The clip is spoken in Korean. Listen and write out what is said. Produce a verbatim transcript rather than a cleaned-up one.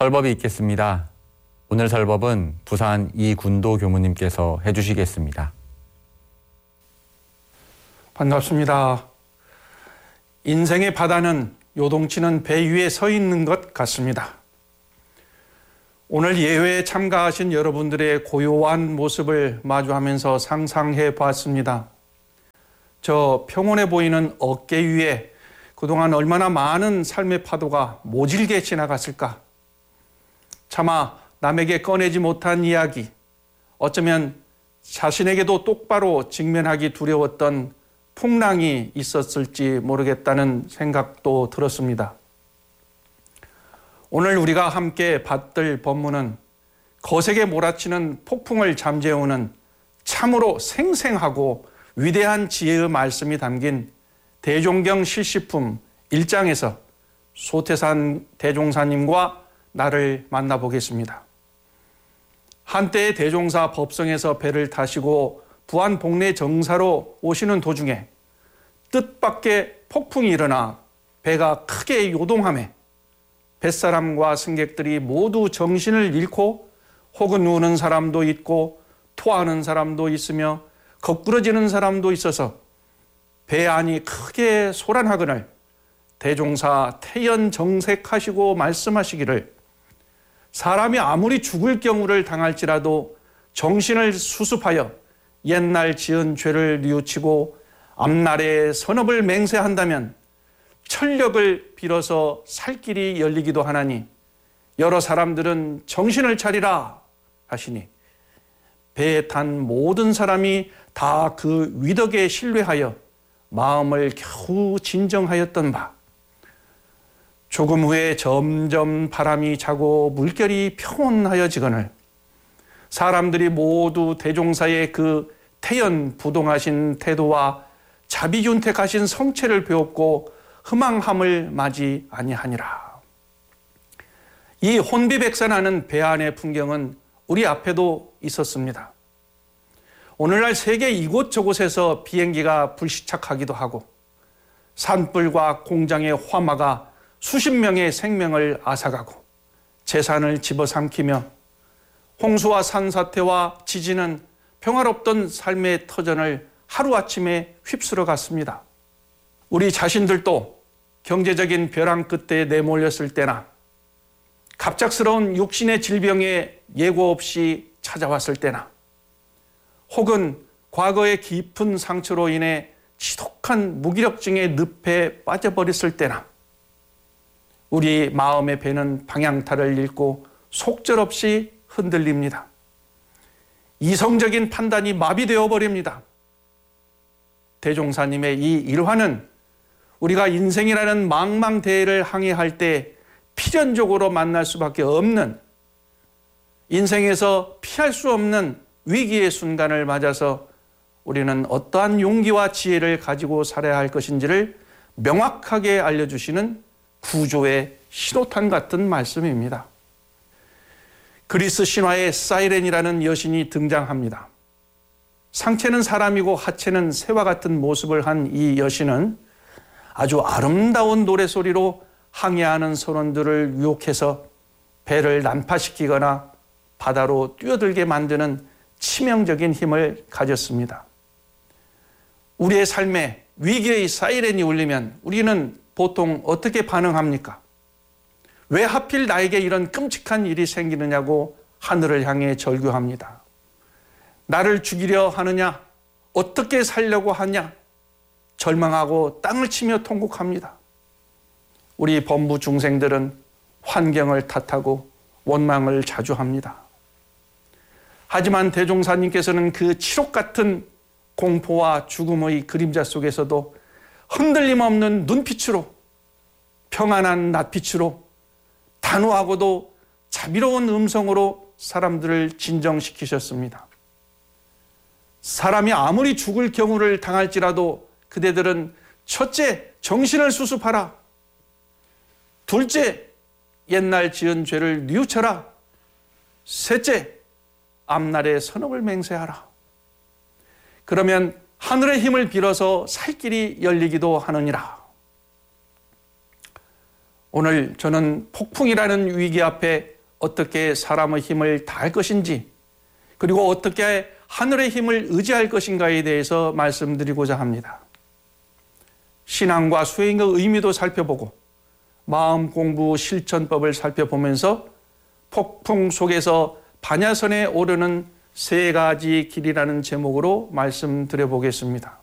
설법이 있겠습니다. 오늘 설법은 부산 이군도 교무님께서 해주시겠습니다. 반갑습니다. 인생의 바다는 요동치는 배 위에 서 있는 것 같습니다. 오늘 예회에 참가하신 여러분들의 고요한 모습을 마주하면서 상상해 보았습니다. 저 평온해 보이는 어깨 위에 그동안 얼마나 많은 삶의 파도가 모질게 지나갔을까? 차마 남에게 꺼내지 못한 이야기, 어쩌면 자신에게도 똑바로 직면하기 두려웠던 풍랑이 있었을지 모르겠다는 생각도 들었습니다. 오늘 우리가 함께 받들 본문은 거세게 몰아치는 폭풍을 잠재우는 참으로 생생하고 위대한 지혜의 말씀이 담긴 대종경 실시품 일 장에서 소태산 대종사님과 나를 만나보겠습니다. 한때의 대종사 법성에서 배를 타시고 부안 복례 정사로 오시는 도중에 뜻밖의 폭풍이 일어나 배가 크게 요동하며 뱃사람과 승객들이 모두 정신을 잃고 혹은 우는 사람도 있고 토하는 사람도 있으며 거꾸러지는 사람도 있어서 배 안이 크게 소란하거늘 대종사 태연정색하시고 말씀하시기를 사람이 아무리 죽을 경우를 당할지라도 정신을 수습하여 옛날 지은 죄를 뉘우치고 앞날에 선업을 맹세한다면 천력을 빌어서 살 길이 열리기도 하나니 여러 사람들은 정신을 차리라 하시니 배에 탄 모든 사람이 다 그 위덕에 신뢰하여 마음을 겨우 진정하였던 바, 조금 후에 점점 바람이 자고 물결이 평온하여지거늘 사람들이 모두 대종사의 그 태연부동하신 태도와 자비윤택하신 성체를 배웠고 흐망함을 맞이 아니하니라. 이 혼비백산하는 배 안의 풍경은 우리 앞에도 있었습니다. 오늘날 세계 이곳저곳에서 비행기가 불시착하기도 하고 산불과 공장의 화마가 수십 명의 생명을 앗아가고 재산을 집어삼키며 홍수와 산사태와 지진은 평화롭던 삶의 터전을 하루아침에 휩쓸어 갔습니다. 우리 자신들도 경제적인 벼랑 끝에 내몰렸을 때나 갑작스러운 육신의 질병에 예고 없이 찾아왔을 때나 혹은 과거의 깊은 상처로 인해 지독한 무기력증의 늪에 빠져버렸을 때나 우리 마음의 배는 방향타를 잃고 속절없이 흔들립니다. 이성적인 판단이 마비되어 버립니다. 대종사님의 이 일화는 우리가 인생이라는 망망대해를 항해할 때 필연적으로 만날 수밖에 없는, 인생에서 피할 수 없는 위기의 순간을 맞아서 우리는 어떠한 용기와 지혜를 가지고 살아야 할 것인지를 명확하게 알려주시는 구조의 신호탄 같은 말씀입니다. 그리스 신화에 사이렌이라는 여신이 등장합니다. 상체는 사람이고 하체는 새와 같은 모습을 한 이 여신은 아주 아름다운 노래소리로 항해하는 선원들을 유혹해서 배를 난파시키거나 바다로 뛰어들게 만드는 치명적인 힘을 가졌습니다. 우리의 삶에 위기의 사이렌이 울리면 우리는 보통 어떻게 반응합니까? 왜 하필 나에게 이런 끔찍한 일이 생기느냐고 하늘을 향해 절규합니다. 나를 죽이려 하느냐? 어떻게 살려고 하냐? 절망하고 땅을 치며 통곡합니다. 우리 범부 중생들은 환경을 탓하고 원망을 자주 합니다. 하지만 대종사님께서는 그 칠옥 같은 공포와 죽음의 그림자 속에서도 흔들림 없는 눈빛으로, 평안한 낯빛으로, 단호하고도 자비로운 음성으로 사람들을 진정시키셨습니다. 사람이 아무리 죽을 경우를 당할지라도 그대들은 첫째, 정신을 수습하라. 둘째, 옛날 지은 죄를 뉘우쳐라. 셋째, 앞날에 선업을 맹세하라. 그러면 하늘의 힘을 빌어서 살 길이 열리기도 하느니라. 오늘 저는 폭풍이라는 위기 앞에 어떻게 사람의 힘을 다할 것인지, 그리고 어떻게 하늘의 힘을 의지할 것인가에 대해서 말씀드리고자 합니다. 신앙과 수행의 의미도 살펴보고 마음 공부 실천법을 살펴보면서 폭풍 속에서 반야선에 오르는 세 가지 길이라는 제목으로 말씀드려 보겠습니다.